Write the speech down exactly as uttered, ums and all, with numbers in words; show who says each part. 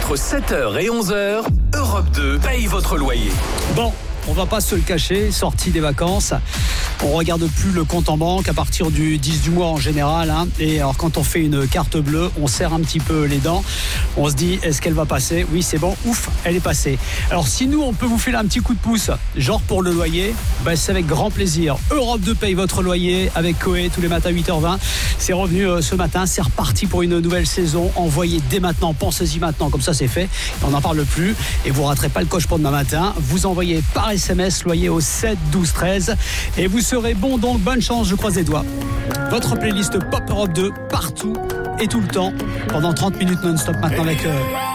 Speaker 1: Entre sept heures et onze heures, Europe deux paye votre loyer.
Speaker 2: Bon, on va pas se le cacher, sortie des vacances, on regarde plus le compte en banque à partir du dix du mois en général, hein. Et alors quand on fait une carte bleue, on serre un petit peu les dents, on se dit est-ce qu'elle va passer? Oui, c'est bon, ouf, elle est passée. Alors si nous on peut vous filer un petit coup de pouce, genre pour le loyer, bah, c'est avec grand plaisir. Europe deux paye votre loyer avec Coé tous les matins huit heures vingt. C'est revenu euh, ce matin, c'est reparti pour une nouvelle saison. Envoyez dès maintenant, pensez-y maintenant, comme ça c'est fait, on n'en parle plus et vous raterez pas le coche pour demain matin. Vous envoyez par S M S loyer au sept douze treize et vous serez bon, donc bonne chance, je croise les doigts. Votre playlist Pop Europe deux partout et tout le temps pendant trente minutes non-stop maintenant avec euh,